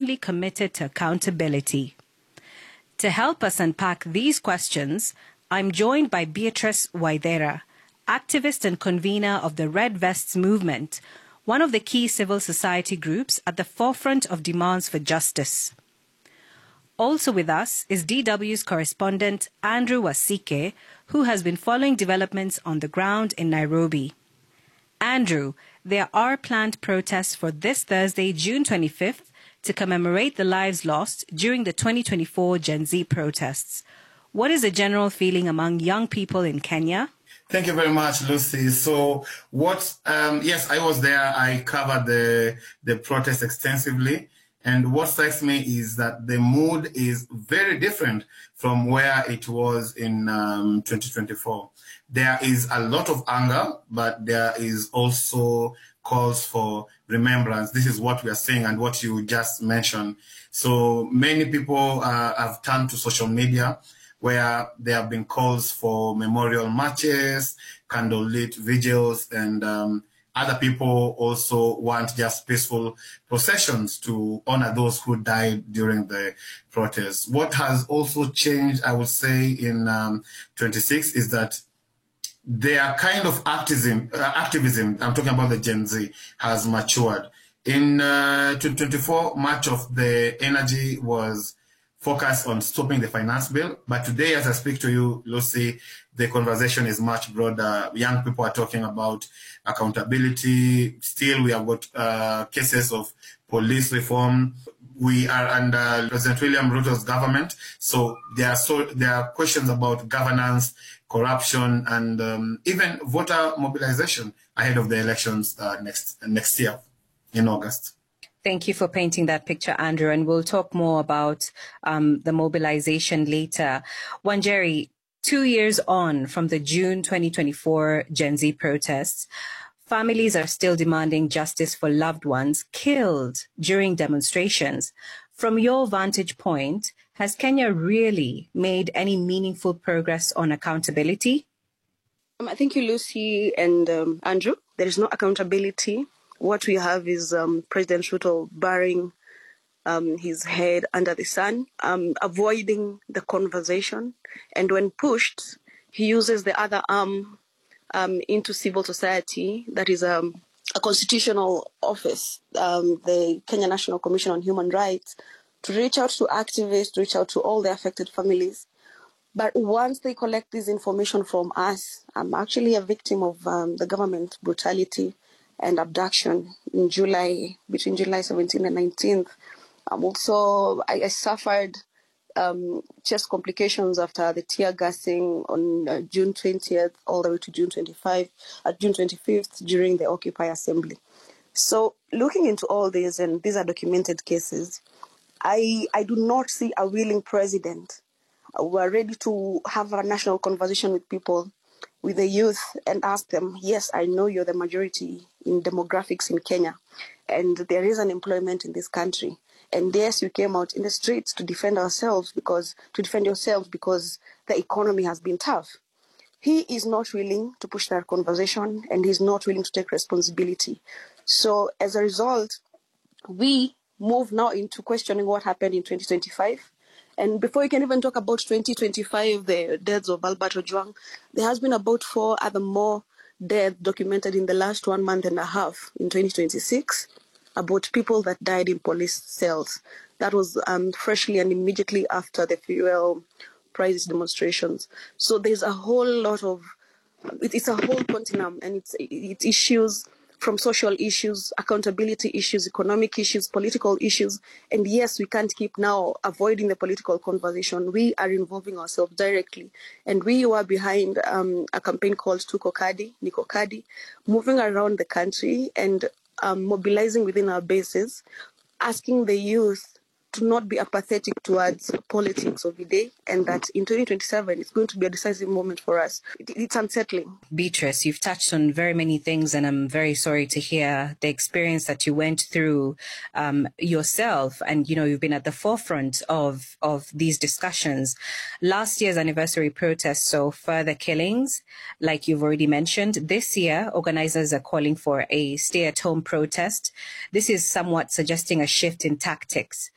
firmly committed to accountability? To help us unpack these questions, I'm joined by Beatrice Waithera, activist and convener of the Red Vests movement, one of the key civil society groups at the forefront of demands for justice. Also with us is DW's correspondent Andrew Wasike, who has been following developments on the ground in Nairobi. Andrew, there are planned protests for this Thursday, June 25th, to commemorate the lives lost during the 2024 Gen Z protests. What is the general feeling among young people in Kenya? Thank you very much, Lucy. So yes, I was there. I covered the protest extensively. And what strikes me is that the mood is very different from where it was in 2024. There is a lot of anger, but there is also calls for remembrance. This is what we are saying and what you just mentioned. So many people have turned to social media, where there have been calls for memorial marches, candlelit vigils, and other people also want just peaceful processions to honor those who died during the protests. What has also changed, I would say, in 26 is that their kind of activism, I'm talking about the Gen Z, has matured. In 2024, much of the energy was focused on stopping the finance bill. But today, as I speak to you, Lucy, the conversation is much broader. Young people are talking about accountability. Still, we have got cases of police reform. We are under President William Ruto's government. So there are questions about governance, corruption, and even voter mobilization ahead of the elections next year in August. Thank you for painting that picture, Andrew, and we'll talk more about the mobilization later. Wanjeri, 2 years on from the June 2024 Gen Z protests, families are still demanding justice for loved ones killed during demonstrations. From your vantage point, has Kenya really made any meaningful progress on accountability? Thank you, Lucy and Andrew. There is no accountability. What we have is President Ruto burying his head under the sun, avoiding the conversation. And when pushed, he uses the other arm into civil society, that is a constitutional office, the Kenya National Commission on Human Rights, to reach out to activists, to reach out to all the affected families. But once they collect this information from us, I'm actually a victim of the government brutality and abduction in between July 17th and 19th. I suffered chest complications after the tear gassing on June 20th all the way to June 25th during the Occupy Assembly. So looking into all this, and these are documented cases, I do not see a willing president who are ready to have a national conversation with people, with the youth, and ask them, yes, I know you're the majority in demographics in Kenya, and there is unemployment in this country. And yes, you came out in the streets to defend yourselves because the economy has been tough. He is not willing to push that conversation, and he's not willing to take responsibility. So as a result, we move now into questioning what happened in 2025. And before you can even talk about 2025, the deaths of Albert Ojwang, there has been about 4 other more deaths documented in the last 1 month and a half in 2026 about people that died in police cells. That was freshly and immediately after the fuel price demonstrations. So there's a whole lot of, it's a whole continuum, and it's issues from social issues, accountability issues, economic issues, political issues. And yes, we can't keep now avoiding the political conversation. We are involving ourselves directly. And we were behind a campaign called Tuko Kadi, Niko Kadi, moving around the country and mobilizing within our bases, asking the youth to not be apathetic towards politics of the day, and that in 2027 it's going to be a decisive moment for us. It's unsettling. Beatrice, you've touched on very many things, and I'm very sorry to hear the experience that you went through yourself. And, you know, you've been at the forefront of these discussions. Last year's anniversary protests saw further killings, like you've already mentioned. This year, organizers are calling for a stay-at-home protest. This is somewhat suggesting a shift in tactics.